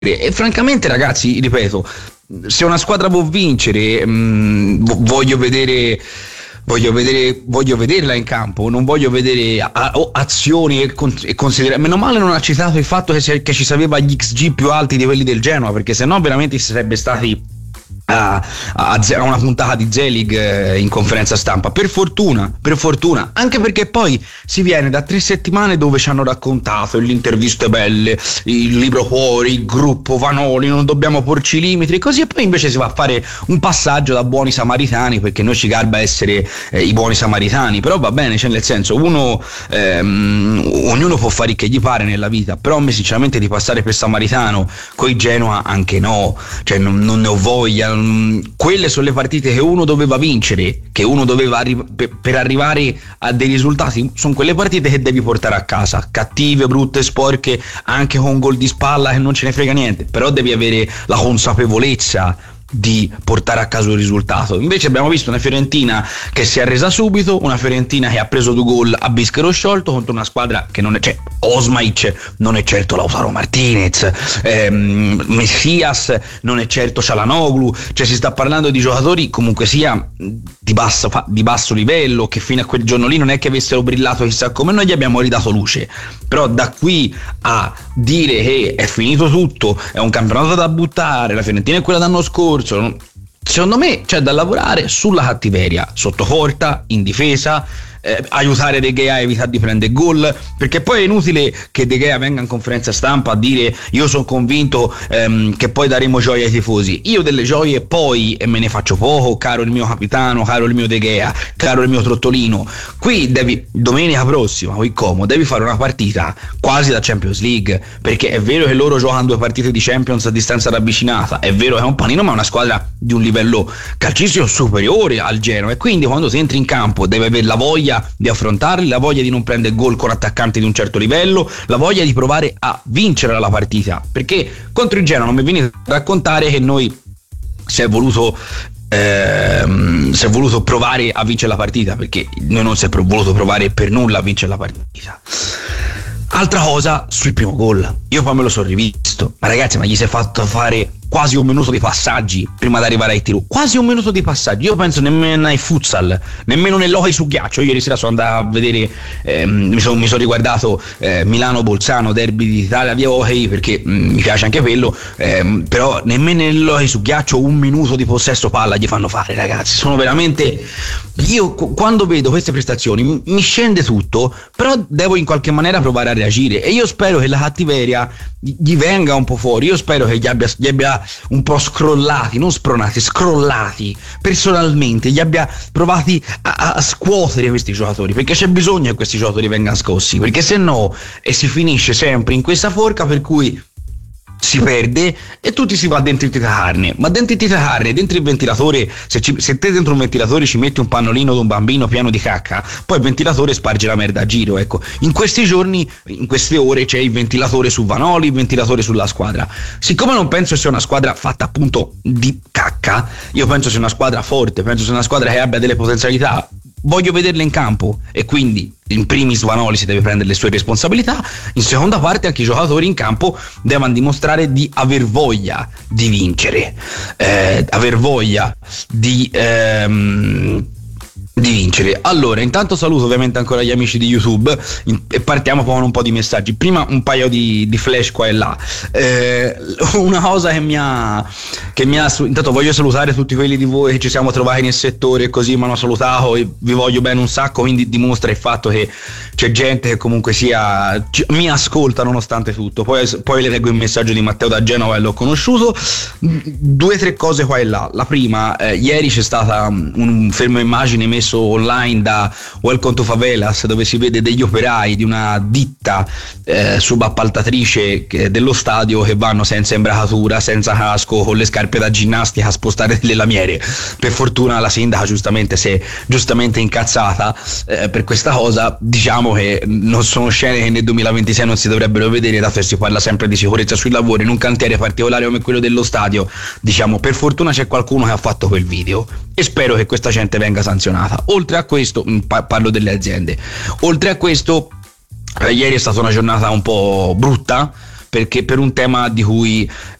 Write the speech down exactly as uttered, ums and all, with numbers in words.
E francamente, ragazzi, ripeto, se una squadra può vincere, mh, voglio vedere voglio vedere voglio vederla in campo, non voglio vedere a, a, azioni e, con, e considerare. Meno male non ha citato il fatto che, si, che ci sapeva gli X G più alti di quelli del Genoa, perché sennò veramente si sarebbe stati a, a, a una puntata di Zelig eh, in conferenza stampa. Per fortuna, per fortuna, anche perché poi si viene da tre settimane dove ci hanno raccontato le interviste belle, il libro fuori, il gruppo Vanoli, non dobbiamo porci limiti, così, e poi invece si va a fare un passaggio da buoni samaritani, perché noi ci garba essere eh, i buoni samaritani. Però va bene, cioè nel senso, uno ehm, ognuno può fare che gli pare nella vita, però a me sinceramente di passare per samaritano coi Genoa anche no, cioè non, non ne ho voglia. Quelle sono le partite che uno doveva vincere, che uno doveva arri- per, per arrivare a dei risultati. Sono quelle partite che devi portare a casa, cattive, brutte, sporche, anche con gol di spalla che non ce ne frega niente, però devi avere la consapevolezza di portare a casa un risultato. Invece abbiamo visto una Fiorentina che si è arresa subito, una Fiorentina che ha preso due gol a bischero sciolto contro una squadra che non è, cioè Osmaic non è certo Lautaro Martinez, ehm, Messias non è certo Çalhanoğlu, cioè si sta parlando di giocatori comunque sia di basso, di basso livello, che fino a quel giorno lì non è che avessero brillato chissà come. Noi gli abbiamo ridato luce, però da qui a dire che è finito tutto, è un campionato da buttare, la Fiorentina è quella dell'anno scorso, secondo me c'è da lavorare sulla cattiveria sotto porta, in difesa, eh, aiutare De Gea a evitare di prendere gol, perché poi è inutile che De Gea venga in conferenza stampa a dire io sono convinto ehm, che poi daremo gioia ai tifosi. Io delle gioie poi e me ne faccio poco, caro il mio capitano, caro il mio De Gea, caro il mio Trottolino. Qui devi, domenica prossima qui Como, devi fare una partita quasi da Champions League, perché è vero che loro giocano due partite di Champions a distanza ravvicinata, è vero che è un panino, ma è una squadra di un livello calcistico superiore al Genoa, e quindi quando si entri in campo devi avere la voglia di affrontarli, la voglia di non prendere gol con attaccanti di un certo livello, la voglia di provare a vincere la partita, perché contro il Genoa non mi viene a raccontare che noi si è voluto ehm, si è voluto provare a vincere la partita, perché noi non si è voluto provare per nulla a vincere la partita. Altra cosa sul primo gol, io poi me lo sono rivisto, ma ragazzi, ma gli si è fatto fare quasi un minuto di passaggi prima di arrivare ai tiro, quasi un minuto di passaggi. Io penso nemmeno ai futsal, nemmeno nell'hockey su ghiaccio. Io ieri sera sono andato a vedere, eh, mi sono mi son riguardato eh, Milano-Bolzano, derby d'Italia di hockey, perché mh, mi piace anche quello, eh, però nemmeno nell'hockey su ghiaccio un minuto di possesso palla gli fanno fare, ragazzi. Sono veramente, io quando vedo queste prestazioni mi, mi scende tutto, però devo in qualche maniera provare a reagire, e io spero che la cattiveria gli venga un po' fuori. Io spero che gli abbia, gli abbia un po' scrollati, non spronati, scrollati personalmente, gli abbia provati a, a scuotere questi giocatori, perché c'è bisogno che questi giocatori vengano scossi, perché se no e si finisce sempre in questa forca per cui si perde e tutti si va dentro il tiracarne. Ma dentro il tiracarne, dentro il ventilatore, se, ci, se te dentro un ventilatore ci metti un pannolino di un bambino pieno di cacca, poi il ventilatore sparge la merda a giro. Ecco, in questi giorni, in queste ore c'è il ventilatore su Vanoli, il ventilatore sulla squadra. Siccome non penso sia una squadra fatta appunto di cacca, io penso sia una squadra forte, penso sia una squadra che abbia delle potenzialità, voglio vederle in campo, e quindi in primis Vanoli si deve prendere le sue responsabilità, in seconda parte anche i giocatori in campo devono dimostrare di aver voglia di vincere, eh, aver voglia di ehm, di vincere. Allora, intanto saluto ovviamente ancora gli amici di YouTube in, e partiamo con un po' di messaggi. Prima un paio di, di flash qua e là. Eh, una cosa che mi ha che mi ha intanto voglio salutare tutti quelli di voi che ci siamo trovati nel settore e così mi hanno salutato, e vi voglio bene un sacco, quindi dimostra il fatto che c'è gente che comunque sia ci, mi ascolta nonostante tutto. Poi, poi le leggo il messaggio di Matteo da Genova e l'ho conosciuto. Due tre cose qua e là. La prima, eh, ieri c'è stata un fermo immagine messo online da Welcome to Favelas, dove si vede degli operai di una ditta eh, subappaltatrice dello stadio che vanno senza imbracatura, senza casco, con le scarpe da ginnastica a spostare delle lamiere. Per fortuna la sindaca giustamente si è giustamente incazzata eh, per questa cosa. Diciamo che non sono scene che nel duemilaventisei non si dovrebbero vedere, dato che si parla sempre di sicurezza sui lavori in un cantiere particolare come quello dello stadio. Diciamo, per fortuna c'è qualcuno che ha fatto quel video, e spero che questa gente venga sanzionata. Oltre a questo, parlo delle aziende, oltre a questo, eh, ieri è stata una giornata un po' brutta perché per un tema di cui